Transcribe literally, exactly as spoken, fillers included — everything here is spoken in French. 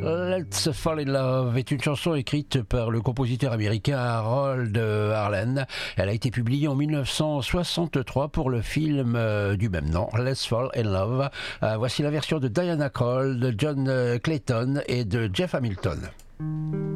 Let's Fall in Love est une chanson écrite par le compositeur américain Harold Arlen. Elle a été publiée en mille neuf cent soixante-trois pour le film euh, du même nom, Let's Fall in Love. Euh, voici la version de Diana Krall, de John Clayton et de Jeff Hamilton.